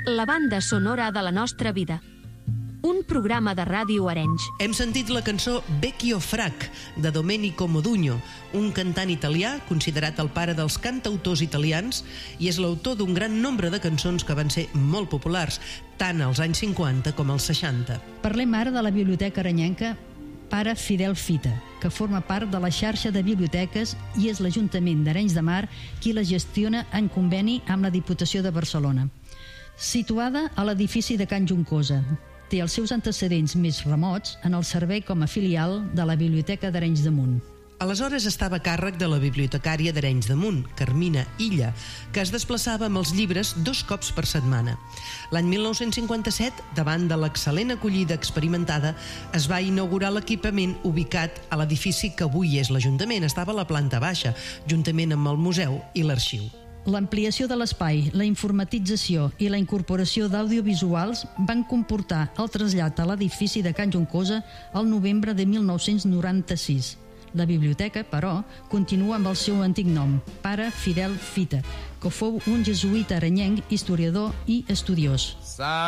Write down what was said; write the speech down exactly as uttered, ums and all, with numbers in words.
la banda sonora de la nostra vida. Un programa de ràdio Arenys. Hem sentit la cançó Vecchio Frac, de Domenico Modugno, un cantant italià considerat el pare dels cantautors italians i és l'autor d'un gran nombre de cançons que van ser molt populars, tant als anys cinquanta com als seixanta. Parlem ara de la Biblioteca Arenyenca Pare Fidel Fita, que forma part de la xarxa de biblioteques i és l'Ajuntament d'Arenys de Mar qui la gestiona en conveni amb la Diputació de Barcelona. Situada a l'edifici de Can Juncosa, té els seus antecedents més remots en el servei com a filial de la Biblioteca d'Arenys de Munt. Aleshores estava a càrrec de la bibliotecària d'Arenys de Munt, Carmina Illa, que es desplaçava amb els llibres dos cops per setmana. L'any mil nou-cents cinquanta-set, davant de l'excel·lent acollida experimentada, es va inaugurar l'equipament ubicat a l'edifici que avui és l'Ajuntament. Estava a la planta baixa, juntament amb el museu i l'arxiu. L'ampliació de l'espai, la informatització i la incorporació d'audiovisuals van comportar el trasllat a l'edifici de Can Juncosa al novembre de mil nou-cents noranta-sis. La biblioteca, però, continua amb el seu antic nom, Pare Fidel Fita, que fou un jesuïta arenyenc, historiador i estudiós.